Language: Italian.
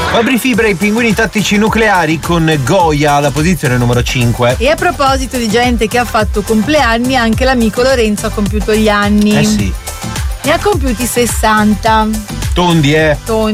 Fabri Fibra e i pinguini tattici nucleari con Goya alla posizione numero 5. E a proposito di gente che ha fatto compleanni, anche l'amico Lorenzo ha compiuto gli anni. Sì. Ne ha compiuti 60. Tondi, Tondi.